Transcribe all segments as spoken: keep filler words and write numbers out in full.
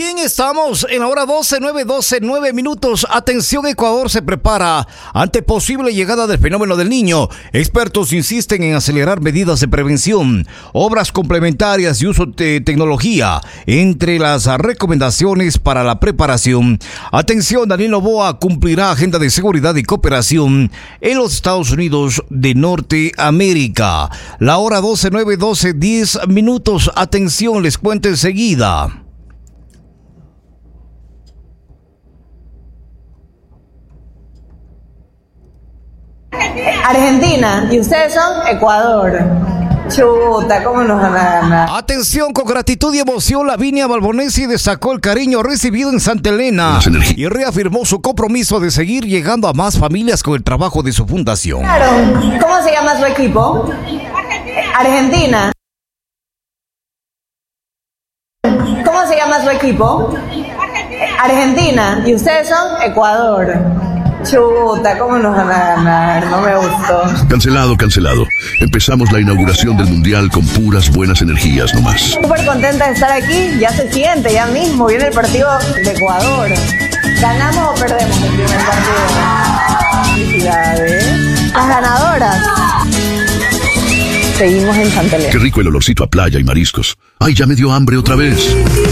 Bien, estamos en la hora doce, nueve, doce, nueve minutos. Atención, Ecuador se prepara ante posible llegada del fenómeno del Niño. Expertos insisten en acelerar medidas de prevención, obras complementarias y uso de tecnología entre las recomendaciones para la preparación. Atención, Daniel Noboa cumplirá agenda de seguridad y cooperación en los Estados Unidos de Norteamérica. La hora doce, nueve, doce, diez minutos. Atención, les cuento enseguida. Argentina, y ustedes son Ecuador. Chuta, ¿cómo nos van a ganar? Atención, con gratitud y emoción, Lavinia Balbonesi destacó el cariño recibido en Santa Elena y reafirmó su compromiso de seguir llegando a más familias con el trabajo de su fundación. Claro, ¿cómo se llama su equipo? Argentina. ¿Cómo se llama su equipo? Argentina, y ustedes son Ecuador. Chuta, ¿cómo nos van a ganar? No me gustó. Cancelado, cancelado. Empezamos la inauguración del Mundial con puras buenas energías nomás. Súper contenta de estar aquí. Ya se siente, ya mismo. Viene el partido de Ecuador. ¿Ganamos o perdemos el primer partido? Felicidades. Las ganadoras. Seguimos en Santa Elena. Qué rico el olorcito a playa y mariscos. Ay, ya me dio hambre otra vez.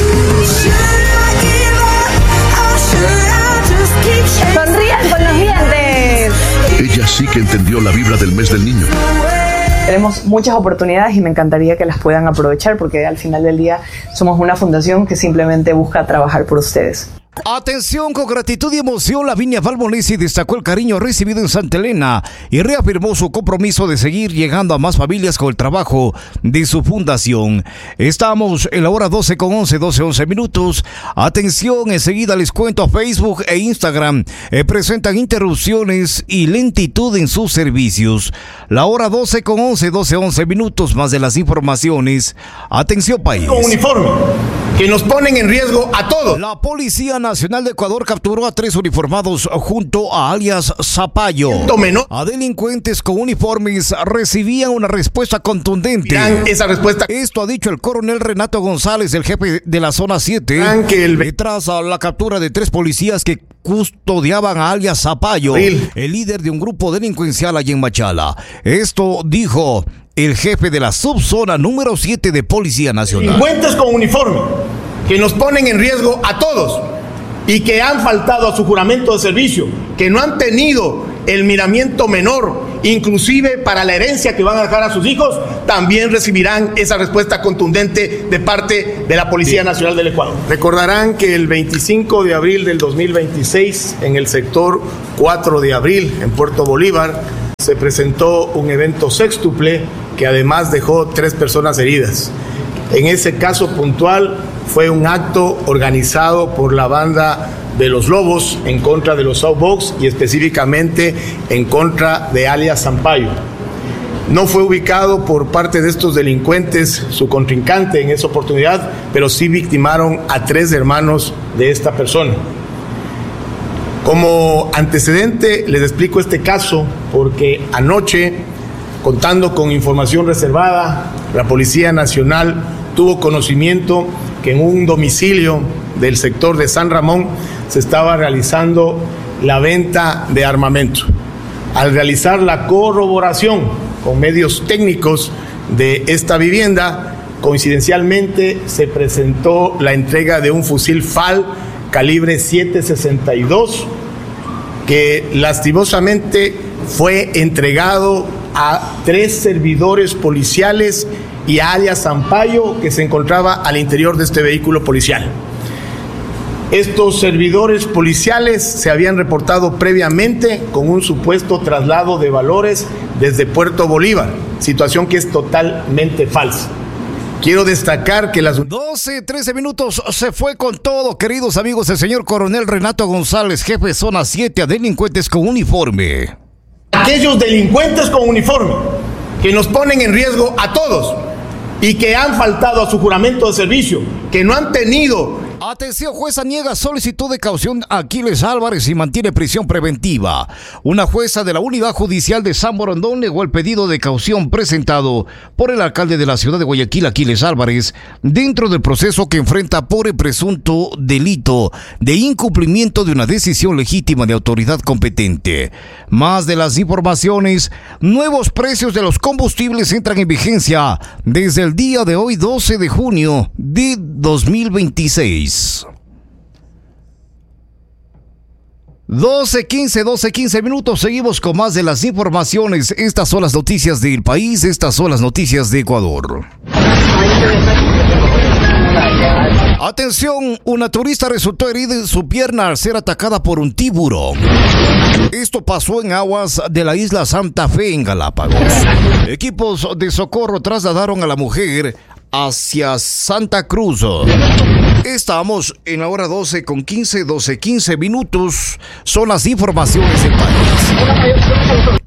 Sonrían con los dientes. Ella sí que entendió la vibra del mes del niño. Tenemos muchas oportunidades y me encantaría que las puedan aprovechar porque al final del día somos una fundación que simplemente busca trabajar por ustedes. Atención, con gratitud y emoción, Lavinia Balbonesi destacó el cariño recibido en Santa Elena y reafirmó su compromiso de seguir llegando a más familias con el trabajo de su fundación. Estamos en la hora doce con once, doce, once minutos. Atención, enseguida les cuento, Facebook e Instagram eh, presentan interrupciones y lentitud en sus servicios. La hora doce con once, doce, once minutos, más de las informaciones. Atención, país. Con uniforme, que nos ponen en riesgo a todos. La Policía Nacional de Ecuador capturó a tres uniformados junto a alias Zapallo. A delincuentes con uniformes recibían una respuesta contundente. Esa respuesta. Esto ha dicho el coronel Renato González, el jefe de la zona siete, el... tras la captura de tres policías que custodiaban a alias Zapallo, el... el líder de un grupo delincuencial allí en Machala. Esto dijo el jefe de la subzona número siete de Policía Nacional. Delincuentes con uniforme que nos ponen en riesgo a todos y que han faltado a su juramento de servicio, que no han tenido el miramiento menor, inclusive para la herencia que van a dejar a sus hijos, también recibirán esa respuesta contundente de parte de la Policía Bien. Nacional del Ecuador. Recordarán que el veinticinco de abril del dos mil veintiséis, en el sector cuatro de abril, en Puerto Bolívar, se presentó un evento sextuple que además dejó tres personas heridas. En ese caso puntual fue un acto organizado por la banda de los Lobos en contra de los Outbox y específicamente en contra de alias Zapallo. No fue ubicado por parte de estos delincuentes su contrincante en esa oportunidad, pero sí victimaron a tres hermanos de esta persona. Como antecedente les explico este caso porque anoche, contando con información reservada, la Policía Nacional tuvo conocimiento que en un domicilio del sector de San Ramón se estaba realizando la venta de armamento. Al realizar la corroboración con medios técnicos de esta vivienda, coincidencialmente se presentó la entrega de un fusil F A L calibre siete sesenta y dos que lastimosamente fue entregado a tres servidores policiales y a alias Zapallo que se encontraba al interior de este vehículo policial. Estos servidores policiales se habían reportado previamente con un supuesto traslado de valores desde Puerto Bolívar, situación que es totalmente falsa. Quiero destacar que las... doce, trece minutos, se fue con todo, queridos amigos, el señor coronel Renato González, jefe de zona siete, a delincuentes con uniforme. Aquellos delincuentes con uniforme que nos ponen en riesgo a todos y que han faltado a su juramento de servicio, que no han tenido Atención, jueza niega solicitud de caución a Aquiles Álvarez y mantiene prisión preventiva. Una jueza de la Unidad Judicial de San Borondón negó el pedido de caución presentado por el alcalde de la ciudad de Guayaquil, Aquiles Álvarez, dentro del proceso que enfrenta por el presunto delito de incumplimiento de una decisión legítima de autoridad competente. Más de las informaciones, nuevos precios de los combustibles entran en vigencia desde el día de hoy, doce de junio de dos mil veintiséis. doce quince, doce quince minutos, seguimos con más de las informaciones. Estas son las noticias del país, estas son las noticias de Ecuador. Atención, una turista resultó herida en su pierna al ser atacada por un tiburón. Esto pasó en aguas de la isla Santa Fe, en Galápagos. Equipos de socorro trasladaron a la mujer hacia Santa Cruz. Estamos en la hora doce con quince, doce quince minutos. Son las informaciones del país.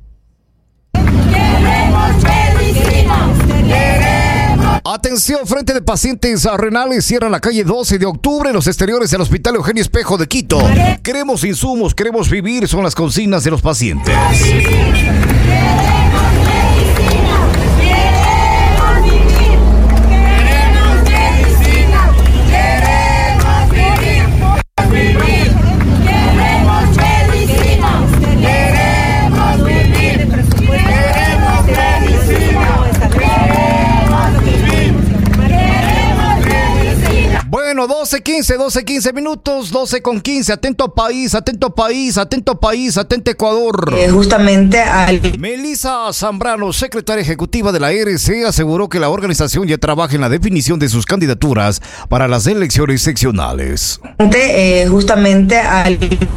Atención, frente de pacientes renales cierran la calle doce de octubre en los exteriores del Hospital Eugenio Espejo de Quito. Queremos insumos, queremos vivir, son las consignas de los pacientes. Bueno, doce quince, doce quince minutos, doce con quince. Atento país, atento país, atento país, atento Ecuador. Eh, justamente al... Melissa Zambrano, secretaria ejecutiva de la R C, aseguró que la organización ya trabaja en la definición de sus candidaturas para las elecciones seccionales. Eh, justamente al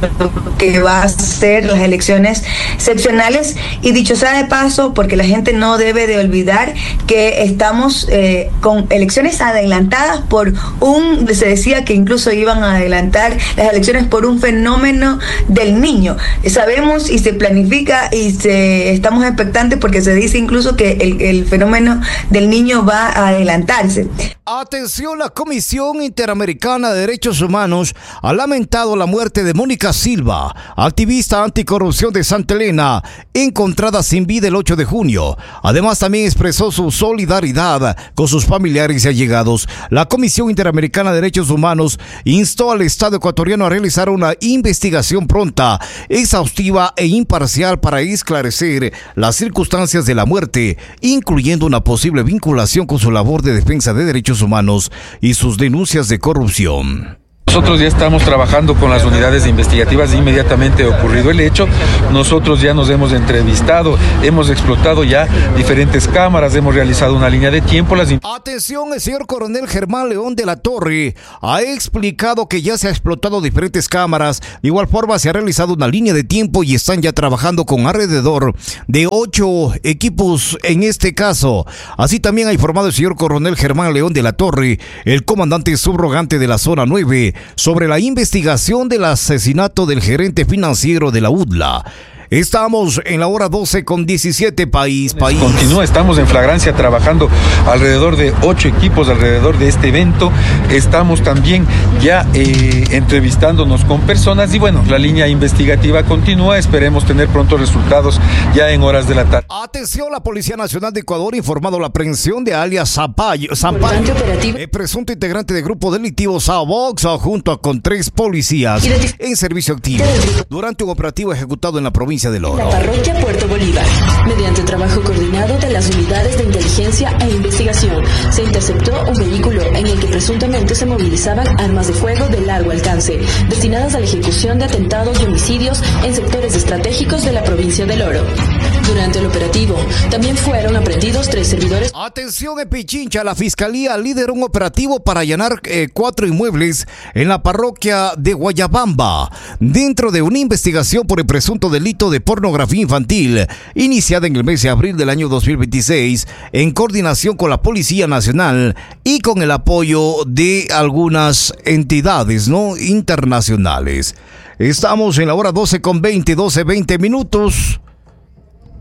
que va a ser las elecciones seccionales, y dicho sea de paso, porque la gente no debe de olvidar que estamos eh, con elecciones adelantadas por un, se decía que incluso iban a adelantar las elecciones por un fenómeno del niño. Sabemos y se planifica y se estamos expectantes porque se dice incluso que el, el fenómeno del niño va a adelantarse. Atención, la Comisión Interamericana de Derechos Humanos ha lamentado la muerte de Mónica Silva, activista anticorrupción de Santa Elena, encontrada sin vida el ocho de junio. Además, también expresó su solidaridad con sus familiares y allegados. La Comisión Interamericana de Derechos Humanos instó al Estado ecuatoriano a realizar una investigación pronta, exhaustiva e imparcial para esclarecer las circunstancias de la muerte, incluyendo una posible vinculación con su labor de defensa de derechos humanos y sus denuncias de corrupción. Nosotros ya estamos trabajando con las unidades investigativas inmediatamente ocurrido el hecho. Nosotros ya nos hemos entrevistado, hemos explotado ya diferentes cámaras, hemos realizado una línea de tiempo. Las... Atención, el señor coronel Germán León de la Torre ha explicado que ya se ha explotado diferentes cámaras. De igual forma, se ha realizado una línea de tiempo y están ya trabajando con alrededor de ocho equipos en este caso. Así también ha informado el señor coronel Germán León de la Torre, el comandante subrogante de la zona nueve, sobre la investigación del asesinato del gerente financiero de la U D L A. Estamos en la hora doce con diecisiete, país, país. Continúa, estamos en flagrancia trabajando alrededor de ocho equipos alrededor de este evento. Estamos también ya eh, entrevistándonos con personas y bueno, la línea investigativa continúa. Esperemos tener pronto resultados ya en horas de la tarde. Atención, la Policía Nacional de Ecuador ha informado la aprehensión de alias Zampayo, Zampayo el presunto integrante del grupo delictivo Sabox, junto con tres policías en servicio activo durante un operativo ejecutado en la provincia del Oro. La parroquia Puerto Bolívar, mediante trabajo coordinado de las unidades de inteligencia e investigación, se interceptó un vehículo en el que presuntamente se movilizaban armas de fuego de largo alcance, destinadas a la ejecución de atentados y homicidios en sectores estratégicos de la provincia del Oro. Durante el operativo, también fueron aprehendidos tres servidores. Atención, en Pichincha, la Fiscalía lideró un operativo para allanar eh, cuatro inmuebles en la parroquia de Guayabamba, dentro de una investigación por el presunto delito de pornografía infantil, iniciada en el mes de abril del año dos mil veintiséis, en coordinación con la Policía Nacional y con el apoyo de algunas entidades no internacionales. Estamos en la hora doce con veinte, doce, veinte minutos.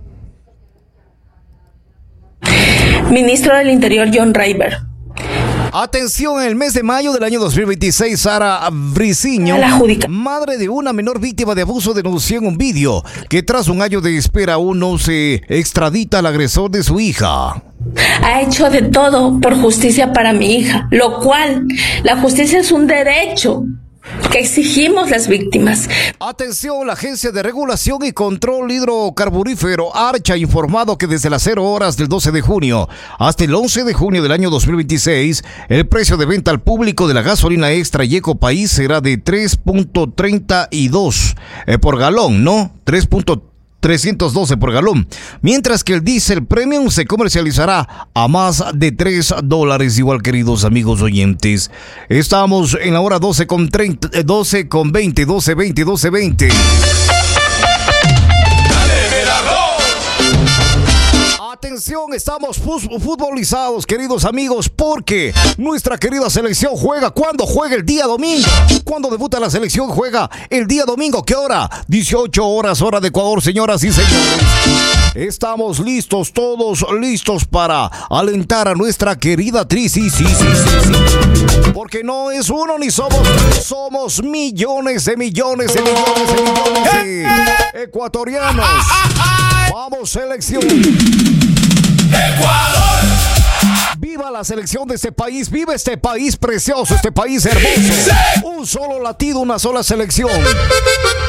Ministro del Interior John Rayber. Atención, en el mes de mayo del año dos mil veintiséis, Sara Briceño, madre de una menor víctima de abuso, denunció en un vídeo que tras un año de espera aún no se extradita al agresor de su hija. Ha hecho de todo por justicia para mi hija, lo cual la justicia es un derecho que exigimos las víctimas. Atención, la Agencia de Regulación y Control Hidrocarburífero Archa ha informado que desde las cero horas del doce de junio hasta el once de junio del año dos mil veintiséis, el precio de venta al público de la gasolina extra y Ecopaís será de tres punto treinta y dos eh, por galón, ¿no? tres punto trescientos doce por galón, mientras que el diésel premium se comercializará a más de tres dólares. Igual, queridos amigos oyentes, estamos en la hora doce con treinta, doce con veinte, doce veinte, doce veinte. Atención, estamos futbolizados, queridos amigos, porque nuestra querida selección juega. ¿Cuándo juega? El día domingo. ¿Cuándo debuta la selección? Juega el día domingo. ¿Qué hora? dieciocho horas, hora de Ecuador, señoras y señores. Estamos listos, todos listos para alentar a nuestra querida tri. Sí, sí, sí, sí, sí. Porque no es uno ni somos tres, somos millones de millones de millones de millones de ecuatorianos. Vamos, selección. ¡Ecuador! ¡Viva la selección de este país! ¡Viva este país precioso, este país hermoso! Un solo latido, una sola selección.